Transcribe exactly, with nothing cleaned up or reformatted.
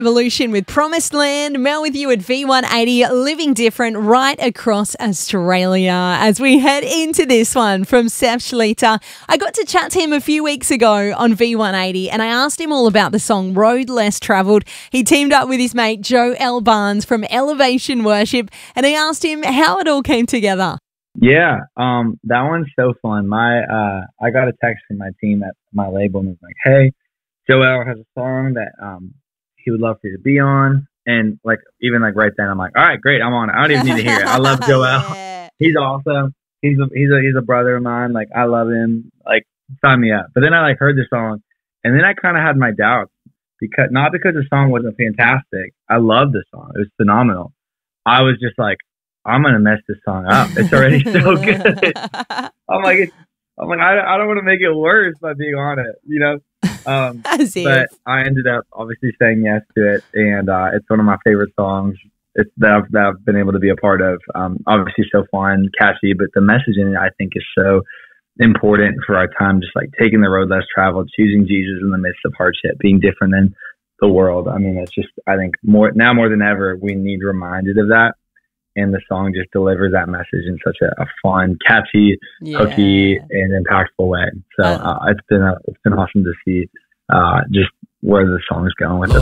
Evolution with Promised Land. Mel with you at V one eighty, living different right across Australia. As we head into this one from Seth Schlitter, I got to chat to him a few weeks ago on V one eighty and I asked him all about the song Road Less Travelled. He teamed up with his mate Joe L. Barnes from Elevation Worship and I asked him how it all came together. Yeah, um, that one's so fun. My uh, I got a text from my team at my label and was like, hey, Joel has a song that um, he would love for you to be on. And like, even like right then, I'm like, all right, great, I'm on it. I don't even need to hear it. I love Joel. Yeah. He's awesome. He's a, he's a, he's a brother of mine. Like, I love him. Like, sign me up. But then I like heard the song and then I kind of had my doubts because not because the song wasn't fantastic. I loved the song. It was phenomenal. I was just like, I'm going to mess this song up. It's already so good. I'm like, it's, I'm like, I, I don't want to make it worse by being on it, you know? Um, but I ended up obviously saying yes to it. And uh, it's one of my favorite songs it's, that, I've, that I've been able to be a part of. Um, obviously so fun, catchy, but the message in it I think is so important for our time, just like taking the road less traveled, choosing Jesus in the midst of hardship, being different than the world. I mean, it's just, I think more now more than ever, we need reminded of that. And the song just delivers that message in such a, a fun, catchy, yeah. hooky, and impactful way. So uh, it's been a, it's been awesome to see uh, just where the song's going with it.